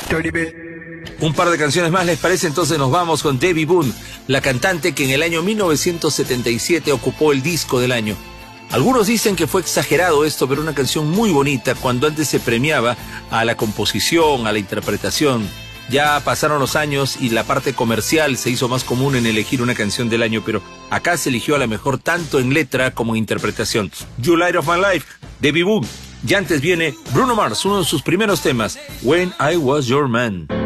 Un par de canciones más, ¿les parece? Entonces nos vamos con Debbie Boone, la cantante que en el año 1977 ocupó el disco del año. Algunos dicen que fue exagerado esto, pero una canción muy bonita cuando antes se premiaba a la composición, a la interpretación. Ya pasaron los años y la parte comercial se hizo más común en elegir una canción del año, pero acá se eligió a la mejor tanto en letra como en interpretación. You Light of My Life, Debbie Boone. Y antes viene Bruno Mars, uno de sus primeros temas, When I Was Your Man.